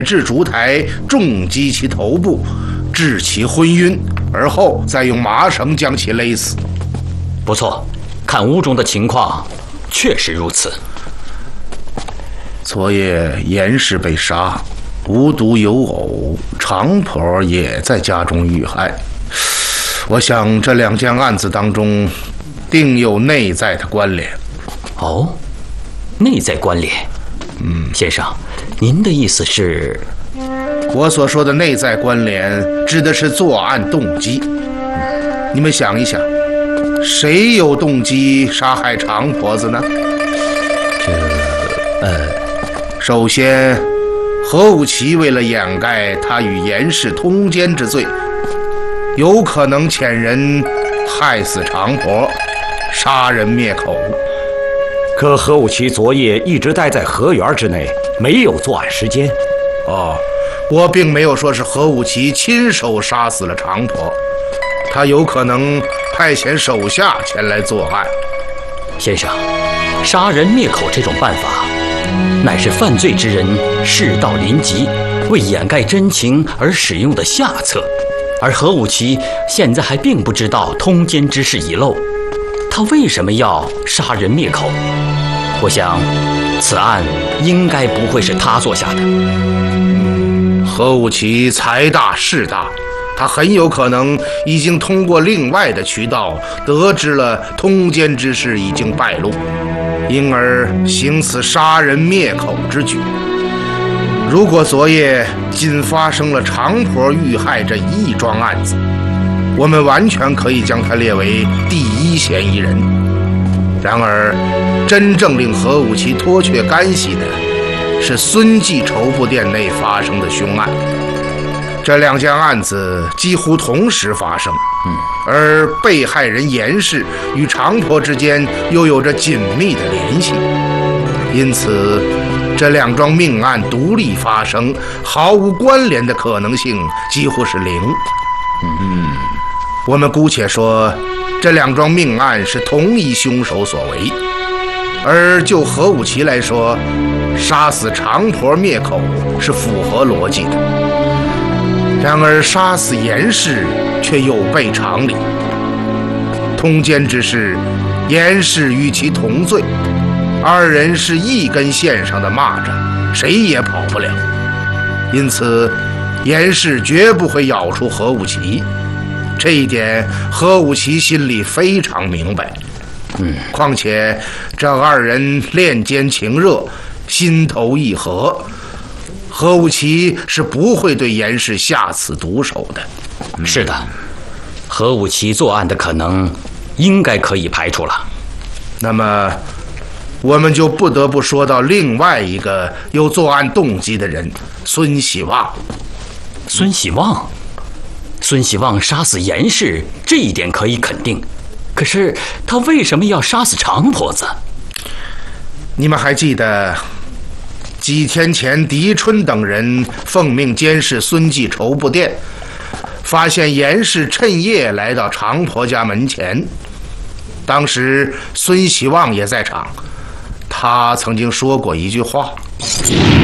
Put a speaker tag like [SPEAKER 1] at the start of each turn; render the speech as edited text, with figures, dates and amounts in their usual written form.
[SPEAKER 1] 至烛台，重击其头部，致其昏晕，而后再用麻绳将其勒死。
[SPEAKER 2] 不错，看屋中的情况，确实如此。
[SPEAKER 1] 昨夜严氏被杀，无独有偶，长婆也在家中遇害。我想这2件案子当中，定有内在的关联。
[SPEAKER 2] 哦，内在关联。先生，您的意思是？
[SPEAKER 1] 我所说的内在关联，指的是作案动机。你们想一想，谁有动机杀害长婆子呢？首先，何武奇为了掩盖他与严氏通奸之罪，有可能遣人害死长婆，杀人灭口。
[SPEAKER 3] 可何武奇昨夜一直待在河园之内，没有作案时间。
[SPEAKER 1] 我并没有说是何武奇亲手杀死了长婆，他有可能派遣手下前来作案。
[SPEAKER 2] 先生，杀人灭口这种办法，乃是犯罪之人事到临急，为掩盖真情而使用的下策。而何武奇现在还并不知道通奸之事已露，他为什么要杀人灭口？我想，此案应该不会是他做下的。
[SPEAKER 1] 何武奇财大势大，他很有可能已经通过另外的渠道得知了通奸之事已经败露，因而行此杀人灭口之举。如果昨夜仅发生了长婆遇害这一桩案子，我们完全可以将他列为第1嫌疑人。然而，真正令何武奇脱却干系的是孙记绸布店内发生的凶案。这2件案子几乎同时发生，而被害人严氏与长婆之间又有着紧密的联系，因此这2桩命案独立发生，毫无关联的可能性几乎是0。我们姑且说这2桩命案是同一凶手所为，而就何武奇来说，杀死长婆灭口是符合逻辑的。然而杀死严氏却有悖常理。通奸之事，严氏与其同罪，2人是一根线上的蚂蚱，谁也跑不了。因此，严氏绝不会咬出何武奇。这一点，何武奇心里非常明白。况且这2人恋奸情热，心头一合，何武奇是不会对严氏下此毒手的。
[SPEAKER 2] 是的，何武奇作案的可能应该可以排除了。
[SPEAKER 1] 那么，我们就不得不说到另外一个有作案动机的人——孙喜旺。
[SPEAKER 2] 孙喜旺？孙喜旺杀死严氏，这一点可以肯定。可是他为什么要杀死长婆子？
[SPEAKER 1] 你们还记得几天前狄春等人奉命监视孙记绸布店，发现严氏趁夜来到长婆家门前。当时孙喜旺也在场，他曾经说过一句话：